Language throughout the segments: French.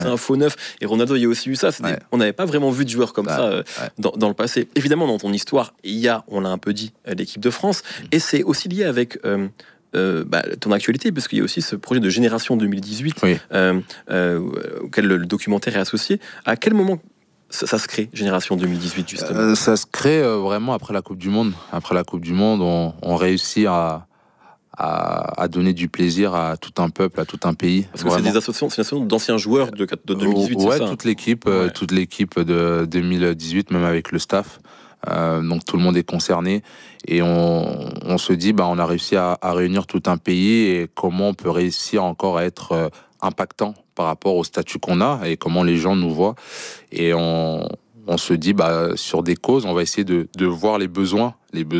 un faux neuf. Et Ronaldo, il y a aussi eu ça. On n'avait pas vraiment vu de joueurs comme ça dans le passé. Évidemment, dans ton histoire, il y a, on l'a un peu dit, l'équipe de France. Et c'est aussi lié avec ton actualité, parce qu'il y a aussi ce projet de Génération 2018 auquel le documentaire est associé. À quel moment ça se crée, Génération 2018, justement? Ça se crée vraiment après la Coupe du Monde. Après la Coupe du Monde, on réussit à donner du plaisir à tout un peuple, à tout un pays. Parce que c'est des associations d'anciens joueurs de 2018, c'est ça? Toute l'équipe de 2018, même avec le staff. Donc tout le monde est concerné et on se dit on a réussi à réunir tout un pays, et comment on peut réussir encore à être impactant par rapport au statut qu'on a et comment les gens nous voient. Et on se dit sur des causes, on va essayer de voir les besoins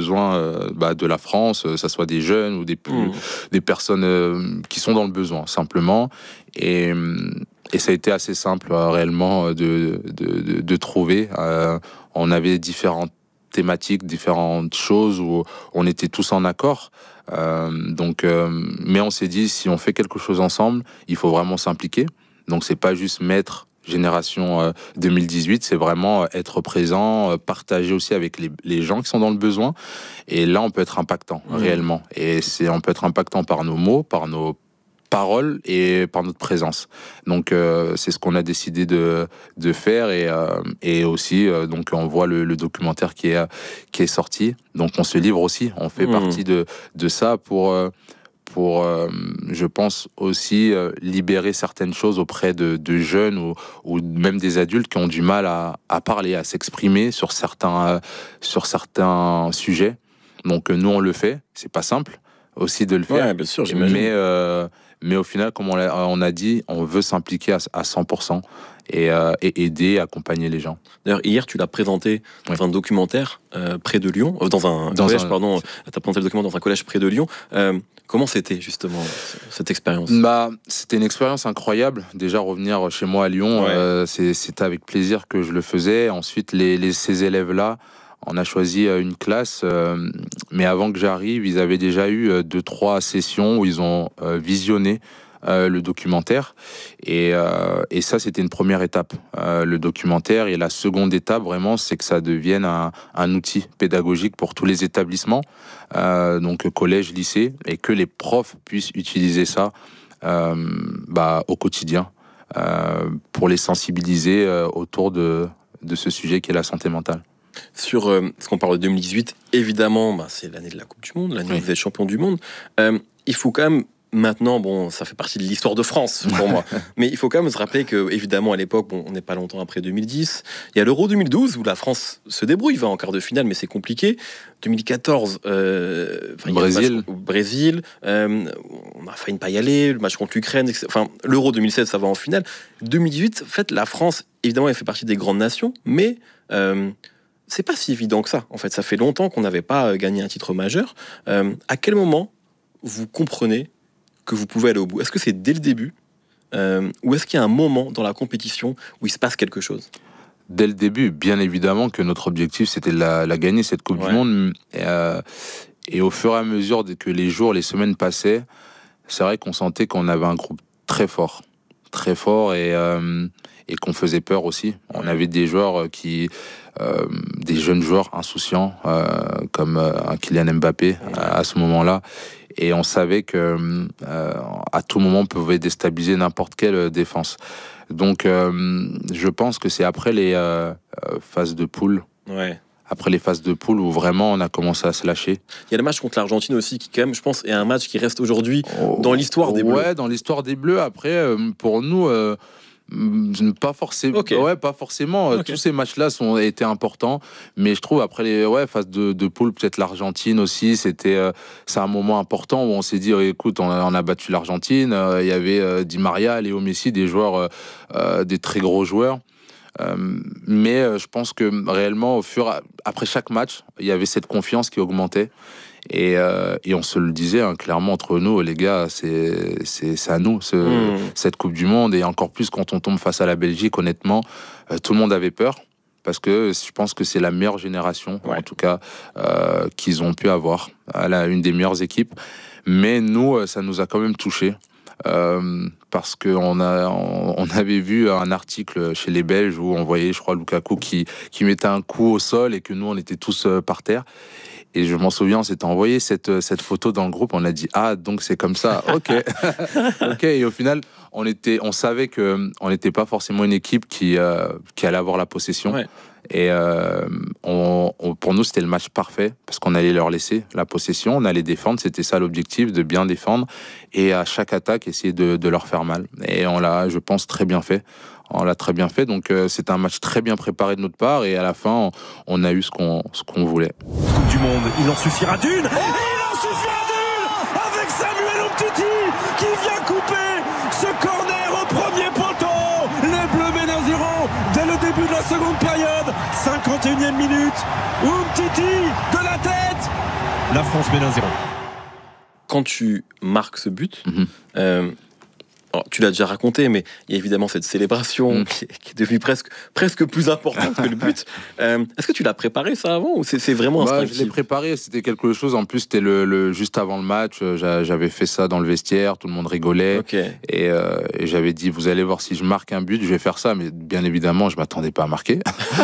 de la France, que ça soit des jeunes ou des personnes qui sont dans le besoin simplement. Et ça a été assez simple réellement de trouver. On avait différentes thématiques, différentes choses où on était tous en accord. Mais on s'est dit, si on fait quelque chose ensemble, il faut vraiment s'impliquer. Donc c'est pas juste mettre Génération 2018, c'est vraiment être présent, partager aussi avec les gens qui sont dans le besoin. Et là, on peut être impactant réellement. Et on peut être impactant par nos mots, par nos paroles et par notre présence. Donc c'est ce qu'on a décidé de faire, et aussi donc on voit le documentaire qui est sorti. Donc on se livre aussi, on fait partie de ça pour je pense aussi libérer certaines choses auprès de jeunes ou même des adultes qui ont du mal à parler, à s'exprimer sur certains sujets. Donc nous on le fait, c'est pas simple aussi de le faire. Ouais, bien sûr, j'imagine. Mais au final, comme on a dit, on veut s'impliquer à 100% et aider, accompagner les gens. D'ailleurs, hier, tu l'as présenté dans un documentaire près de Lyon, dans un collège, pardon. Tu as présenté le documentaire dans un collège près de Lyon. Comment c'était, justement, cette expérience? C'était une expérience incroyable. Déjà, revenir chez moi à Lyon, c'était avec plaisir que je le faisais. Ensuite, ces élèves-là, on a choisi une classe, mais avant que j'arrive, ils avaient déjà eu 2-3 sessions où ils ont visionné le documentaire. Et ça, c'était une première étape, le documentaire. Et la seconde étape, vraiment, c'est que ça devienne un outil pédagogique pour tous les établissements, donc collège, lycée, et que les profs puissent utiliser ça au quotidien pour les sensibiliser autour de ce sujet qui est la santé mentale. Sur ce qu'on parle de 2018, évidemment, c'est l'année de la Coupe du Monde, l'année où vous êtes champion du monde. Il faut quand même, maintenant, ça fait partie de l'histoire de France pour moi, mais il faut quand même se rappeler que, évidemment, à l'époque, on n'est pas longtemps après 2010, il y a l'Euro 2012 où la France se débrouille, va en quart de finale, mais c'est compliqué. 2014, Brésil, on a failli ne pas y aller, le match contre l'Ukraine, etc. Enfin, l'Euro 2016, ça va en finale. 2018, en fait, la France, évidemment, elle fait partie des grandes nations, mais c'est pas si évident que ça. En fait, ça fait longtemps qu'on n'avait pas gagné un titre majeur. À quel moment vous comprenez que vous pouvez aller au bout? Est-ce que c'est dès le début ou est-ce qu'il y a un moment dans la compétition où il se passe quelque chose? Dès le début, bien évidemment que notre objectif, c'était la gagner, cette Coupe du Monde. Et au fur et à mesure que les jours, les semaines passaient, c'est vrai qu'on sentait qu'on avait un groupe très fort et qu'on faisait peur aussi. On avait des joueurs des jeunes joueurs insouciants comme un Kylian Mbappé à ce moment-là, et on savait que à tout moment on pouvait déstabiliser n'importe quelle défense. Donc je pense que c'est après les phases de poule. Après les phases de poule où vraiment on a commencé à se lâcher. Il y a le match contre l'Argentine aussi qui, quand même, je pense, est un match qui reste aujourd'hui dans l'histoire des Bleus. Ouais, dans l'histoire des Bleus. Après, pour nous, pas forcément. Pas forcément. Tous ces matchs-là ont été importants, mais je trouve après les phases de poule, peut-être l'Argentine aussi, c'est un moment important où on s'est dit, écoute, on a battu l'Argentine. Il y avait Di Maria, Léo Messi, des joueurs, des très gros joueurs. Mais je pense que réellement, après chaque match, il y avait cette confiance qui augmentait. Et on se le disait clairement entre nous, les gars, c'est à nous cette Coupe du Monde, et encore plus quand on tombe face à la Belgique. Honnêtement, tout le monde avait peur, parce que je pense que c'est la meilleure génération, en tout cas, qu'ils ont pu avoir, une des meilleures équipes. Mais nous, ça nous a quand même touchés. parce qu'on avait vu un article chez les Belges où on voyait, je crois, Lukaku qui mettait un coup au sol et que nous, on était tous par terre. Et je m'en souviens, on s'était envoyé cette photo dans le groupe. On a dit donc c'est comme ça. Ok, ok. Et au final, on savait que on n'était pas forcément une équipe qui allait avoir la possession. Ouais. Et pour nous, c'était le match parfait parce qu'on allait leur laisser la possession, on allait défendre. C'était ça l'objectif, de bien défendre et à chaque attaque essayer de leur faire mal. Et on l'a, je pense, très bien fait. On l'a très bien fait, donc c'est un match très bien préparé de notre part et à la fin, on a eu ce qu'on voulait. Coupe du Monde, il en suffira d'une, et il en suffira d'une avec Samuel Umtiti qui vient couper ce corner au premier poteau. Les Bleus mènent à 0 dès le début de la seconde période, 51e minute. Umtiti de la tête. La France mène à 0. Quand tu marques ce but, alors, tu l'as déjà raconté, mais il y a évidemment cette célébration qui est devenue presque plus importante que le but. Est-ce que tu l'as préparé ça avant ou c'est vraiment instinctif? Je l'ai préparé, c'était quelque chose. En plus, c'était le juste avant le match. J'avais fait ça dans le vestiaire, tout le monde rigolait. Okay. Et j'avais dit, vous allez voir, si je marque un but, je vais faire ça. Mais bien évidemment, je m'attendais pas à marquer.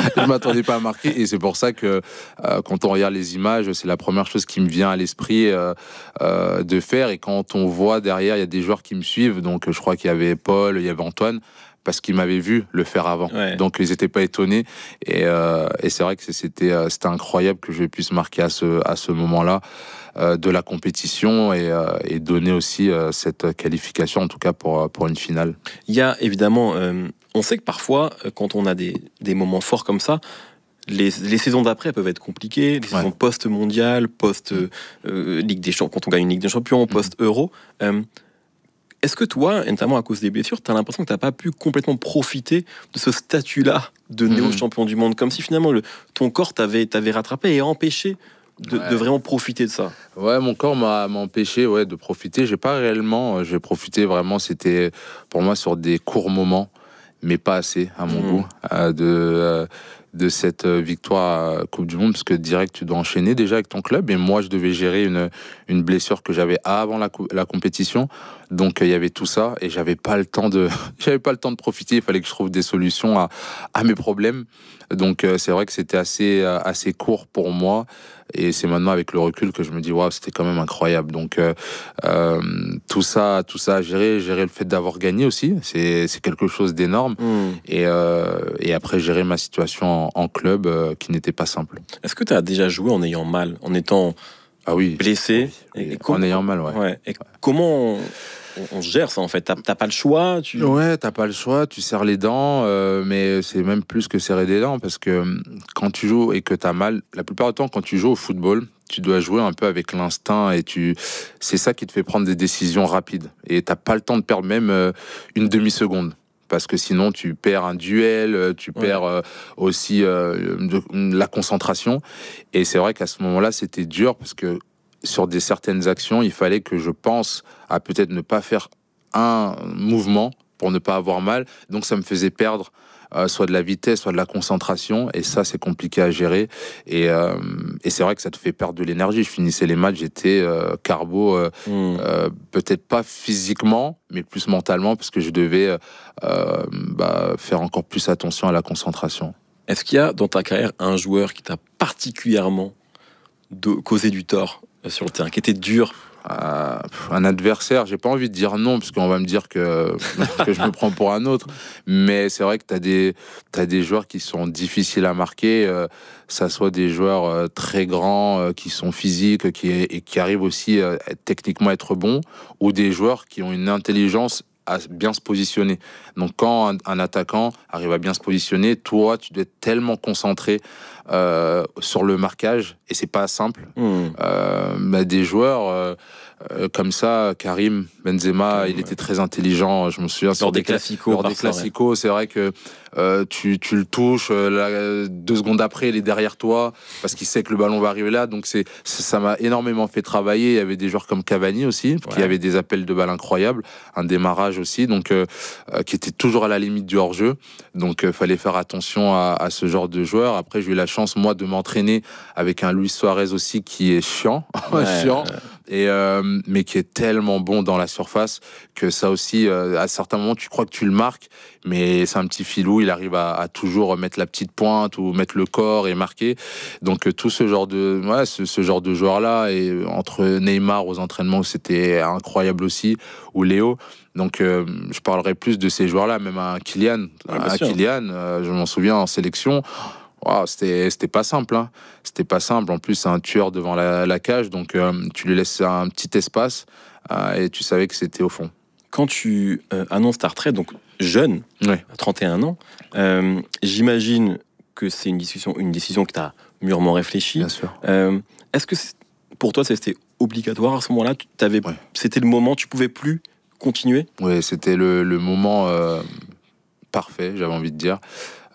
Et c'est pour ça que quand on regarde les images, c'est la première chose qui me vient à l'esprit de faire. Et quand on voit derrière, il y a des joueurs qui me suivent, donc je crois qu'il y avait Paul, il y avait Antoine, parce qu'ils m'avaient vu le faire avant. Ouais. Donc ils n'étaient pas étonnés. Et c'est vrai que c'était incroyable que je puisse marquer à ce moment-là de la compétition et donner aussi cette qualification, en tout cas pour une finale. Il y a évidemment, on sait que parfois, quand on a des moments forts comme ça, les saisons d'après peuvent être compliquées, les saisons post-mondial, post-Ligue des Champions, quand on gagne une Ligue des Champions, post-Euro. Est-ce que toi, notamment à cause des blessures, tu as l'impression que tu n'as pas pu complètement profiter de ce statut-là de néo-champion du monde, comme si finalement ton corps t'avait rattrapé et empêché de vraiment profiter de ça? Ouais, mon corps m'a empêché de profiter. J'ai profité vraiment, c'était pour moi sur des courts moments, mais pas assez à mon goût, de cette victoire Coupe du Monde, parce que direct tu dois enchaîner déjà avec ton club, et moi je devais gérer une blessure que j'avais avant la compétition, donc il y avait tout ça et j'avais pas le temps de profiter. Il fallait que je trouve des solutions à mes problèmes, donc c'est vrai que c'était assez court pour moi, et c'est maintenant avec le recul que je me dis waouh, c'était quand même incroyable. Donc tout ça à gérer le fait d'avoir gagné aussi, c'est quelque chose d'énorme, et après gérer ma situation en club qui n'était pas simple. Est-ce que tu as déjà joué en ayant mal, en étant blessé, en ayant mal, et comment on se gère ça en fait? T'as pas le choix, t'as pas le choix, tu serres les dents, mais c'est même plus que serrer des dents, parce que quand tu joues et que t'as mal, la plupart du temps quand tu joues au football, tu dois jouer un peu avec l'instinct, et c'est ça qui te fait prendre des décisions rapides, et t'as pas le temps de perdre même une demi-seconde, parce que sinon tu perds un duel, tu perds aussi la concentration. Et c'est vrai qu'à ce moment-là, c'était dur, parce que sur certaines actions, il fallait que je pense à peut-être ne pas faire un mouvement pour ne pas avoir mal. Donc ça me faisait perdre soit de la vitesse, soit de la concentration, et ça c'est compliqué à gérer, et c'est vrai que ça te fait perdre de l'énergie. Je finissais les matchs, j'étais carbo, peut-être pas physiquement, mais plus mentalement, parce que je devais faire encore plus attention à la concentration. Est-ce qu'il y a dans ta carrière un joueur qui t'a particulièrement causé du tort sur le terrain, qui était dur? Un adversaire, j'ai pas envie de dire non, parce qu'on va me dire que je me prends pour un autre, mais c'est vrai que t'as des joueurs qui sont difficiles à marquer, ça soit des joueurs très grands, qui sont physiques, et qui arrivent aussi techniquement à être bons, ou des joueurs qui ont une intelligence à bien se positionner. Donc quand un attaquant arrive à bien se positionner, toi tu dois être tellement concentré sur le marquage, et c'est pas simple. Des joueurs comme ça, Karim Benzema, il était très intelligent. Je me souviens lors des classicos, c'est vrai que tu le touches, 2 secondes après, il est derrière toi, parce qu'il sait que le ballon va arriver là. Donc ça m'a énormément fait travailler. Il y avait des joueurs comme Cavani aussi, qui avaient des appels de balle incroyables, un démarrage aussi, donc qui était toujours à la limite du hors-jeu. Donc fallait faire attention à ce genre de joueurs. Après, j'ai eu la chance, moi, de m'entraîner avec un Luis Suarez aussi, qui est chiant. Et mais qui est tellement bon dans la surface que ça aussi, à certains moments, tu crois que tu le marques, mais c'est un petit filou, il arrive à toujours mettre la petite pointe ou mettre le corps et marquer. Donc tout ce genre de joueur-là, et entre Neymar aux entraînements, c'était incroyable aussi, ou Léo. Donc je parlerai plus de ces joueurs-là, même à Kylian. Je m'en souviens en sélection. Wow, c'était pas simple, hein. C'était pas simple. En plus, c'est un tueur devant la cage, donc tu lui laisses un petit espace et tu savais que c'était au fond. Quand tu annonces ta retraite, donc jeune, Ouais. à 31 ans, j'imagine que c'est une décision que tu as mûrement réfléchie. Bien sûr. Est-ce que pour toi, c'était obligatoire à ce moment-là? Ouais. C'était le moment, tu pouvais plus continuer? Oui, c'était le moment parfait, j'avais envie de dire.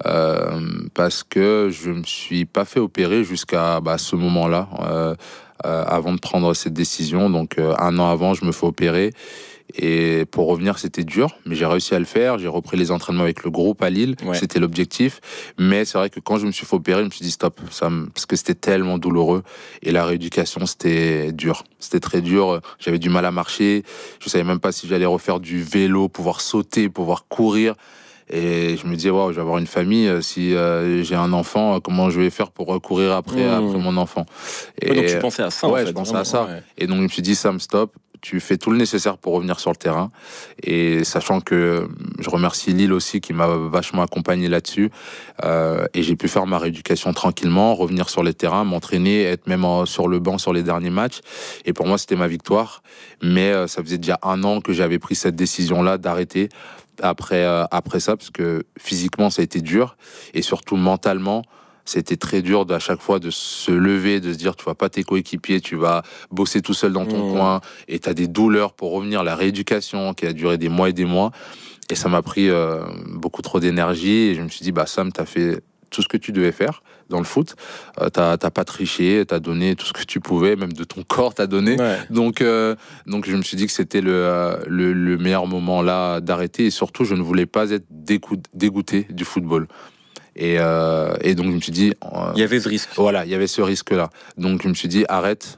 Parce que je me suis pas fait opérer jusqu'à ce moment-là, avant de prendre cette décision. Donc un an avant, je me fais opérer. Et pour revenir, c'était dur, mais j'ai réussi à le faire. J'ai repris les entraînements avec le groupe à Lille. Ouais. C'était l'objectif. Mais c'est vrai que quand je me suis fait opérer, je me suis dit stop. Parce que c'était tellement douloureux. Et la rééducation, c'était dur. C'était très dur. J'avais du mal à marcher. Je savais même pas si j'allais refaire du vélo, pouvoir sauter, pouvoir courir. Et je me disais, waouh, je vais avoir une famille. Si j'ai un enfant, comment je vais faire pour courir après mon enfant? Et donc tu pensais à ça? Ouais, en fait, je pensais à ça. Ouais. Et donc je me suis dit, Sam, stop. Tu fais tout le nécessaire pour revenir sur le terrain. Et sachant que je remercie Lille aussi qui m'a vachement accompagné là-dessus. Et j'ai pu faire ma rééducation tranquillement, revenir sur les terrains, m'entraîner, être même sur le banc sur les derniers matchs. Et pour moi, c'était ma victoire. Mais ça faisait déjà 1 an que j'avais pris cette décision-là d'arrêter après ça, parce que physiquement, ça a été dur. Et surtout mentalement, c'était très dur à chaque fois de se lever, de se dire tu vas pas tes coéquipiers, tu vas bosser tout seul dans ton coin et tu as des douleurs pour revenir, la rééducation qui a duré des mois et des mois. Et ça m'a pris beaucoup trop d'énergie et je me suis dit Sam, t'as fait tout ce que tu devais faire dans le foot, t'as pas triché, t'as donné tout ce que tu pouvais, même de ton corps t'as donné. Ouais. Donc je me suis dit que c'était le meilleur moment là d'arrêter et surtout je ne voulais pas être dégoûté du football. Et donc je me suis dit il y avait ce risque. Voilà, il y avait ce risque-là. Donc je me suis dit arrête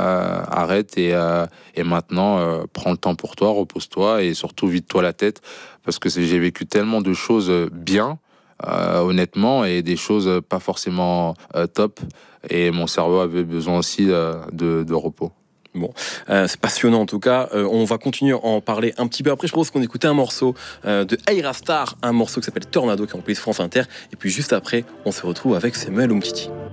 et maintenant prends le temps pour toi, repose-toi et surtout vide-toi la tête parce que j'ai vécu tellement de choses bien, honnêtement, et des choses pas forcément top. Et mon cerveau avait besoin aussi de repos. Bon, c'est passionnant en tout cas. On va continuer à en parler un petit peu après. Je propose qu'on écoute un morceau de Ayra Starr, un morceau qui s'appelle Tornado, qui est en reprise France Inter. Et puis juste après, on se retrouve avec Samuel Umtiti.